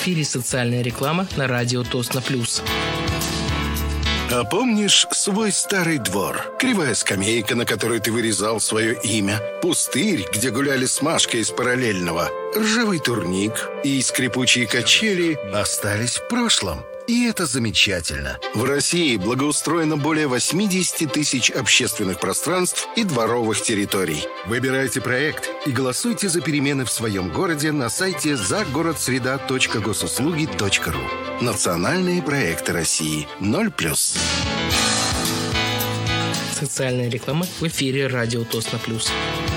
эфире социальная реклама на радио Тосно Плюс. А помнишь свой старый двор? Кривая скамейка, на которой ты вырезал свое имя, пустырь, где гуляли с Машкой из параллельного, ржавый турник и скрипучие качели остались в прошлом. И это замечательно. В России благоустроено более 80 тысяч общественных пространств и дворовых территорий. Выбирайте проект и голосуйте за перемены в своем городе на сайте загородсреда.госуслуги.ру. Национальные проекты России 0+. Социальная реклама в эфире радио Тосно Плюс.